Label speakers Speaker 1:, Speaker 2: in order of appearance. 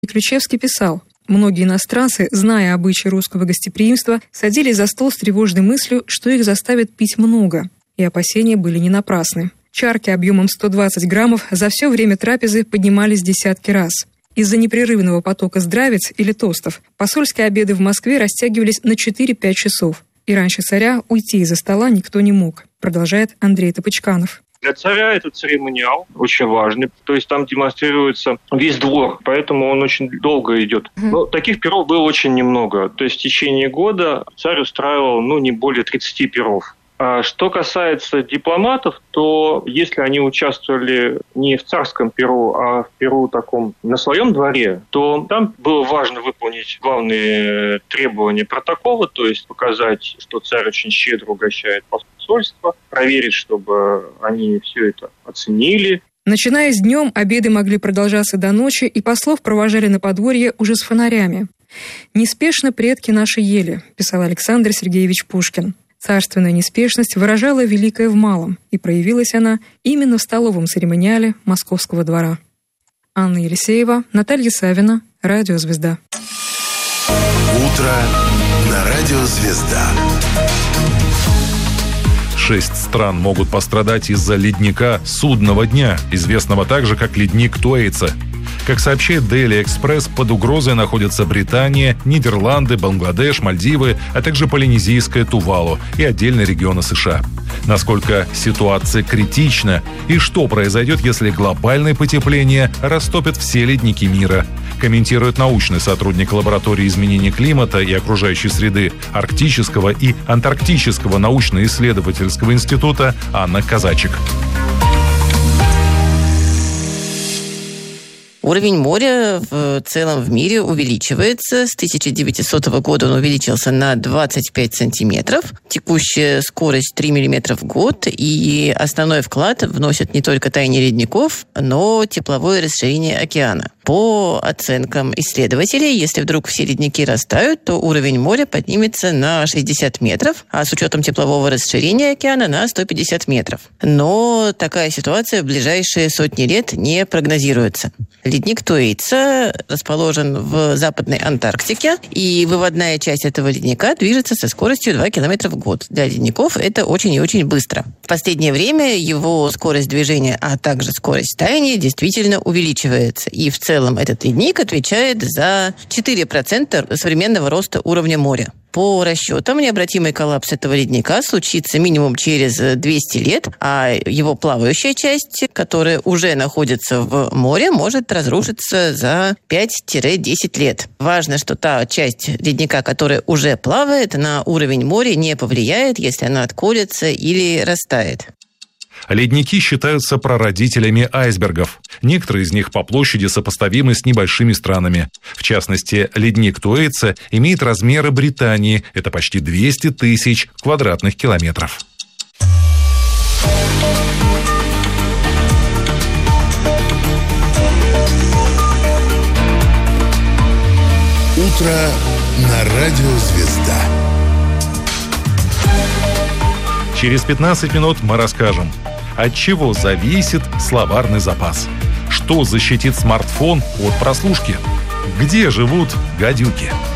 Speaker 1: Ключевский писал: «Многие иностранцы, зная обычаи русского гостеприимства, садились за стол с тревожной мыслью, что их заставят пить много. И опасения были не напрасны. Чарки объемом 120 граммов за все время трапезы поднимались десятки раз. Из-за непрерывного потока здравиц или тостов посольские обеды в Москве растягивались на 4-5 часов. И раньше царя уйти из-за стола никто не мог», продолжает Андрей Топочканов.
Speaker 2: Для царя это церемониал очень важный, то есть там демонстрируется весь двор, поэтому он очень долго идет. Но таких перов было очень немного, то есть в течение года царь устраивал не более 30 перов. А что касается дипломатов, то если они участвовали не в царском перу, а в перу таком на своем дворе, то там было важно выполнить главные требования протокола, то есть показать, что царь очень щедро угощает посольство, проверить, чтобы они все это оценили.
Speaker 1: Начиная с днем, обеды могли продолжаться до ночи, и послов провожали на подворье уже с фонарями. «Неспешно предки наши ели», писал Александр Сергеевич Пушкин. Царственная неспешность выражала великое в малом, и проявилась она именно в столовом церемониале Московского двора. Анна Елисеева, Наталья Савина, Радио «Звезда».
Speaker 3: Утро на Радио «Звезда».
Speaker 4: 6 стран могут пострадать из-за ледника судного дня, известного также как ледник Туэйца. Как сообщает Daily Express, под угрозой находятся Британия, Нидерланды, Бангладеш, Мальдивы, а также Полинезийская Тувалу и отдельные регионы США. Насколько ситуация критична и что произойдет, если глобальное потепление растопит все ледники мира, комментирует научный сотрудник лаборатории изменения климата и окружающей среды Арктического и Антарктического научно-исследовательского института Анна Казачик.
Speaker 5: Уровень моря в целом в мире увеличивается. С 1900 года он увеличился на 25 сантиметров. Текущая скорость 3 миллиметра в год. И основной вклад вносит не только таяние ледников, но тепловое расширение океана. По оценкам исследователей, если вдруг все ледники растают, то уровень моря поднимется на 60 метров, а с учетом теплового расширения океана на 150 метров. Но такая ситуация в ближайшие сотни лет не прогнозируется. Ледник Туэйца расположен в Западной Антарктике, и выводная часть этого ледника движется со скоростью 2 км в год. Для ледников это очень и очень быстро. В последнее время его скорость движения, а также скорость таяния действительно увеличивается. И в целом этот ледник отвечает за 4% современного роста уровня моря. По расчетам, необратимый коллапс этого ледника случится минимум через 200 лет, а его плавающая часть, которая уже находится в море, может разрушиться за 5-10 лет. Важно, что та часть ледника, которая уже плавает, на уровень моря не повлияет, если она отколется или растает.
Speaker 4: Ледники считаются прародителями айсбергов. Некоторые из них по площади сопоставимы с небольшими странами. В частности, ледник Туэйца имеет размеры Британии. Это почти 200 тысяч квадратных километров.
Speaker 3: Утро на Радио «Звезда».
Speaker 4: Через 15 минут мы расскажем, от чего зависит словарный запас, что защитит смартфон от прослушки, где живут гадюки.